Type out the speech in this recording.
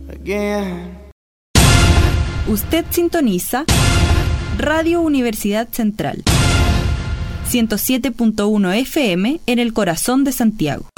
again. Usted sintoniza Radio Universidad Central 107.1 FM en el corazón de Santiago.